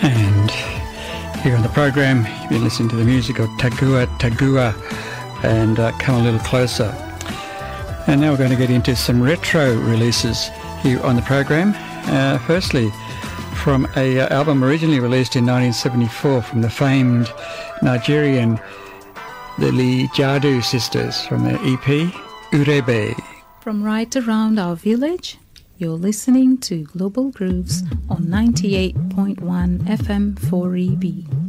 And here on the program, you've been listening to the music of Tagua Tagua and Come a Little Closer. And now we're going to get into some retro releases here on the program. Firstly, from an album originally released in 1974 from the famed Nigerian, the Lee Jadu sisters, from their EP, Urebe. From right around our village, you're listening to Global Grooves on 98.1 FM 4EB.